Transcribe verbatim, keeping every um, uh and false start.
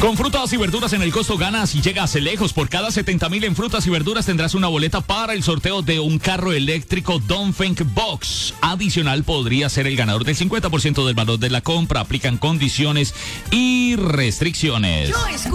Con frutas y verduras en el costo ganas y llegas lejos. Por cada setenta mil en frutas y verduras tendrás una boleta para el sorteo de un carro eléctrico Dongfeng Box. Adicional, podría ser el ganador del cincuenta por ciento del valor de la compra. Aplican condiciones y restricciones.